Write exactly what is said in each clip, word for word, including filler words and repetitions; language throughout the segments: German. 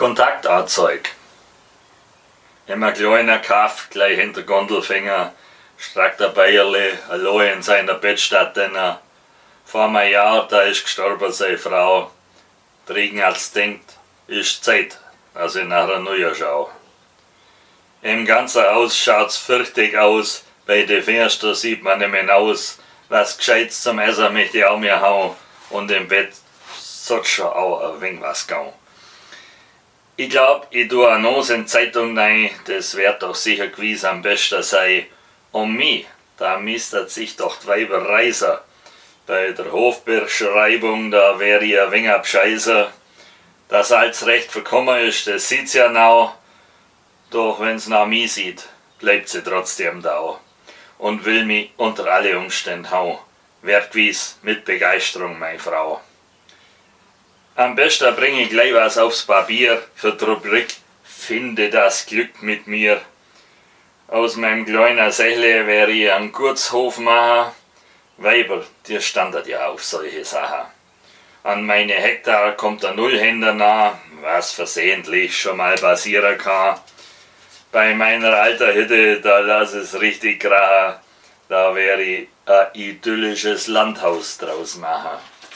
Kontaktanzeig. Immer kleiner Kaff, gleich hinter Gondelfinger, streckt der Bayerle allein in seiner Bettstatt, denn er vor einem Jahr, da ist gestorben seine Frau. Der Ignaz denkt, ist Zeit, dass ich nachher neu schau. Im ganzen Haus schaut's fürchtig aus, bei den Fenstern sieht man nicht mehr aus, was Gescheites zum Essen möchte ich auch mir hauen, und im Bett sollte schon auch ein wenig was gehen. Ich glaub, ich tue eine Nose in die Zeitung rein, das wird doch sicher gewiss am besten sein. Um mich, da mistet sich doch die Weiber reißen. Bei der Hofbeschreibung, da wär ich ein wenig abscheißer. Dass alles recht verkommen ist, das sieht's ja now. Doch wenn's nach mir sieht, bleibt sie trotzdem da. Und will mich unter alle Umstände hauen. Werd gewiss mit Begeisterung, meine Frau. Am besten bringe ich gleich was aufs Papier für die Rubrik Finde das Glück mit mir. Aus meinem kleinen Sächle wäre ich ein Gutshof-Macher. Weiber, die standet ja auf solche Sachen. An meine Hektar kommt der Nullhänder nah, was versehentlich schon mal passieren kann. Bei meiner alten Hütte, da lass es richtig krachen. Da wäre ich ein idyllisches Landhaus draus machen.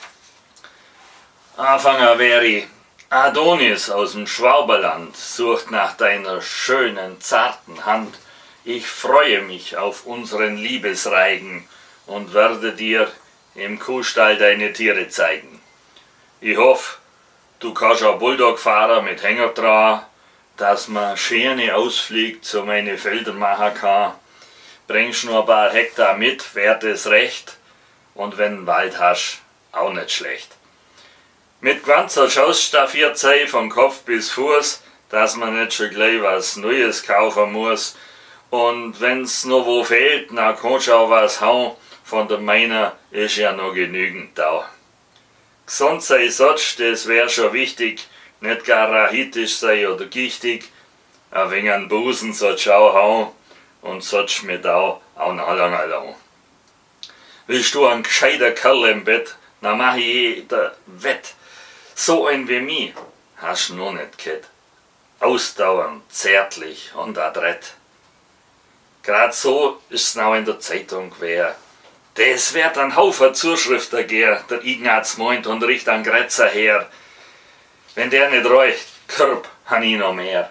Anfänger wäre ich Adonis aus dem Schwaberland, sucht nach deiner schönen, zarten Hand. Ich freue mich auf unseren Liebesreigen und werde dir im Kuhstall deine Tiere zeigen. Ich hoffe, du kannst auch Bulldog fahren mit Hänger dran, dass man schöne Ausflüge zu meinen Feldern machen kann. Bringst nur ein paar Hektar mit, wär das recht, und wenn du Wald hast, auch nicht schlecht. Mit ganzer ausstaffiert sei von Kopf bis Fuß, dass man nicht schon gleich was Neues kaufen muss. Und wenn's noch wo fehlt, na kannst du auch was hauen, von der meiner ist ja noch genügend da. Gesund sei sonst, das wär schon wichtig, nicht gar rachitisch sei oder gichtig. Ein wenig an Busen sollst du auch hauen und sollst mit auch, auch noch lange lang. Willst du ein gescheiter Kerl im Bett, na mach ich jeder wett. So ein wie mich hast du noch nicht gehabt. Ausdauernd, zärtlich und adrett. Grad so ist's noch in der Zeitung gewesen. Das wird ein Haufen Zuschriften gehen, der Ignaz meint und riecht an Grätzer her. Wenn der nicht reicht, Körb han ich noch mehr.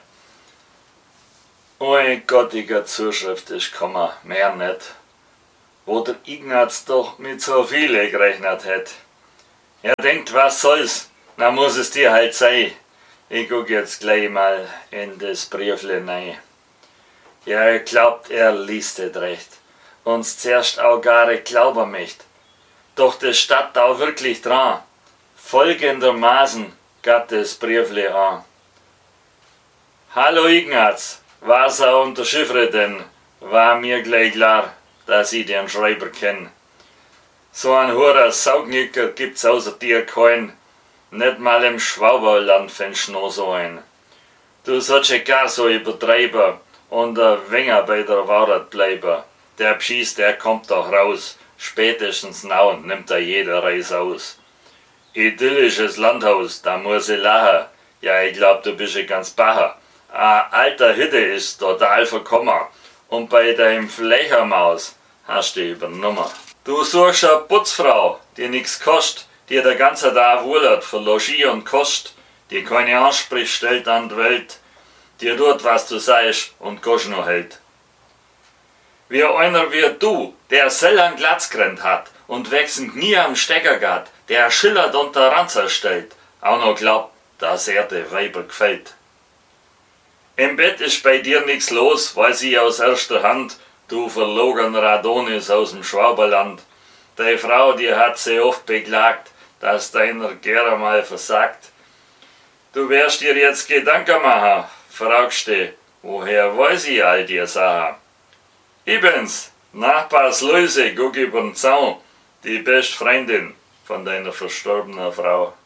Oi gottiger Zuschrift ist gekommen, mehr nicht. Wo der Ignaz doch mit so viele gerechnet hat. Er denkt, was soll's, na muss es dir halt sein. Ich guck jetzt gleich mal in das Briefle rein. Ja, er glaubt, er liest es recht. Uns zuerst auch gar nicht glauben möcht. Doch das steht auch wirklich dran. Folgendermaßen gab das Briefle an. Hallo Ignaz, was er unterschiffre denn? War mir gleich klar, dass ich den Schreiber kenn. So ein hoher Saugnicker gibt's außer dir keinen. Nicht mal im Schwaberland findest du noch so einen. Du sollst ja gar so übertreiben und ein wenig bei der Wahrheit bleiben. Der Pschieß, der kommt doch raus. Spätestens now nimmt er jeder Reis aus. Idyllisches Landhaus, da muss ich lachen. Ja, ich glaub, du bist ja ganz bacher. A alter Hütte ist total verkommen. Und bei deinem Flechermaus hast du übernommen. Du suchst eine Putzfrau, die nix kostet, die der ganze Tag wohlert für Logis und Kost, die keine Ansprüche stellt an die Welt, die tut, was du sagst und Gosch noch hält. Wie einer wie du, der selten Glatzgrenz hat und wechselnd nie am Stecker geht, der schillert und der Ranzer stellt, auch noch glaubt, dass er de Weiber gefällt. Im Bett ist bei dir nix los, weiß ich aus erster Hand, du verlogener Adonis aus dem Schwaberland. Deine Frau, die hat sie oft beklagt, dass deiner gerne mal versagt. Du wirst dir jetzt Gedanken machen, fragst du, woher weiß ich all die Sachen? Ich bin's, Nachbars Luise, guck übern Zaun, die beste Freundin von deiner verstorbenen Frau.